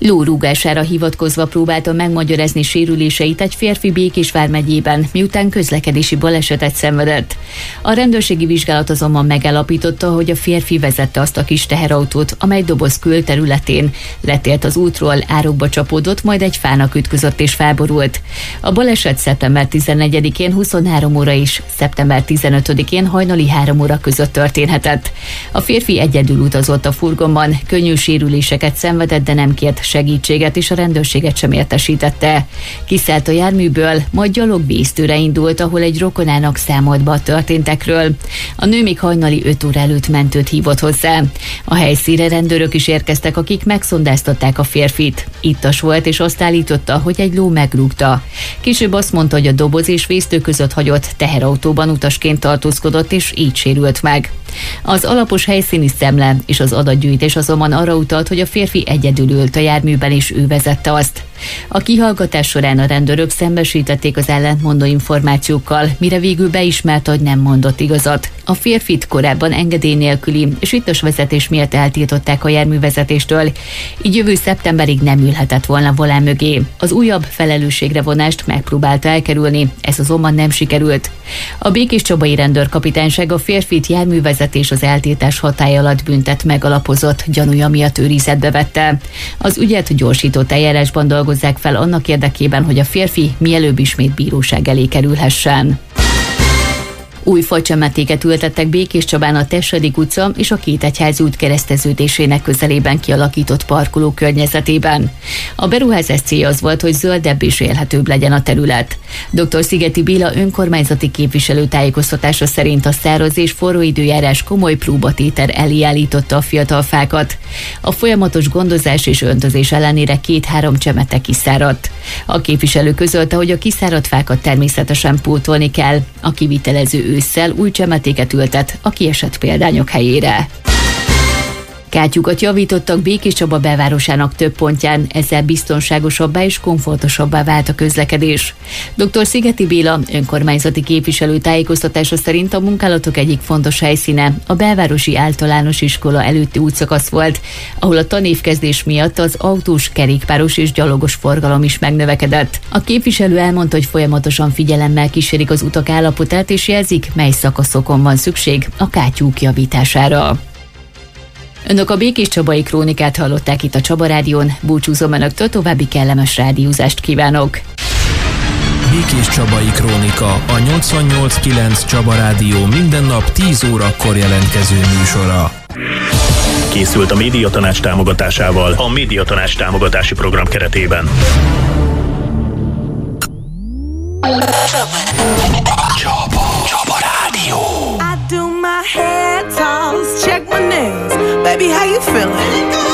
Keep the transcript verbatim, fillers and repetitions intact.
Lórúgására hivatkozva próbálta megmagyarázni sérüléseit egy férfi Békés vármegyében, miután közlekedési balesetet szenvedett. A rendőrségi vizsgálat azonban megállapította, hogy a férfi vezette azt a kis teherautót, amely Doboz külterületén letért az útról, árokba csapódott, majd egy fának ütközött és felborult. A baleset szeptember tizennegyedikén huszonhárom óra és szeptember tizenötödikén hajnali három óra között történhetett. A férfi egyedül utazott a furgonban, könnyű sérüléseket szenvedett, de nem kért segítséget, és a rendőrséget sem értesítette. Kiszállt a járműből, majd gyalog vésztőre indult, ahol egy rokonának számolt be a történtekről. A nő még hajnali öt óra előtt mentőt hívott hozzá. A helyszínre rendőrök is érkeztek, akik megszondáztatták a férfit. Ittas volt, és azt állította, hogy egy ló megrúgta. Később azt mondta, hogy a Doboz és Vésztő között hagyott teherautóban utasként tartózkodott, és így sérült meg. Az alapos helyszíni szemle és az adatgyűjtés azonban arra utalt, hogy a férfi egyedül ült a járműben, és ő vezette azt. A kihallgatás során a rendőrök szembesítették az ellentmondó információkkal, mire végül beismert, hogy nem mondott igazat. A férfit korábban engedély nélküli és ittas vezetés miatt eltiltották a járművezetéstől, így jövő szeptemberig nem ülhetett volna volán mögé. Az újabb felelősségre vonást megpróbálta elkerülni, ez azonban nem sikerült. A Békéscsabai rendőrkapitányság a férfit járművezetés az eltiltás hatálya alatt büntet megalapozott gyanúja miatt őrizetbe vette. Az ügyet gyorsított eljárásban dolgozzák fel annak érdekében, hogy a férfi mielőbb ismét bíróság elé kerülhessen. Új facsemetéket ültettek Békéscsabán a Tessedik utca és a Kétegyházi út kereszteződésének közelében kialakított parkoló környezetében. A beruházás célja az volt, hogy zöldebb és élhetőbb legyen a terület. dr. Szigeti Béla önkormányzati képviselő tájékoztatása szerint a száraz és forró időjárás komoly próbatéter elé állította a fiatal fákat. A folyamatos gondozás és öntözés ellenére két-három csemete kiszáradt. A képviselő közölte, hogy a kiszáradt fákat természetesen pótolni kell. A kivitelező ősszel új csemetéket ültet a kiesett példányok helyére. Kátyúkat javítottak Békéscsaba belvárosának több pontján, ezzel biztonságosabbá és komfortosabbá vált a közlekedés. dr. Szigeti Béla önkormányzati képviselő tájékoztatása szerint a munkálatok egyik fontos helyszíne a belvárosi általános iskola előtti útszakasz volt, ahol a tanévkezdés miatt az autós, kerékpáros és gyalogos forgalom is megnövekedett. A képviselő elmondta, hogy folyamatosan figyelemmel kísérik az utak állapotát, és jelzik, mely szakaszokon van szükség a kátyúk javítására. Önök a Békéscsabai Krónikát hallották itt a Csaba Rádión. Búcsúzom önöktől, további kellemes rádiózást kívánok. Békéscsabai Krónika, a nyolcvannyolc kilenc Csaba Rádió minden nap tíz órakor jelentkező műsora. Készült a Médiatanács támogatásával a Médiatanács támogatási program keretében. Csaba. Csaba Rádió. I do my hair toss, check my nails. Baby, how you feeling?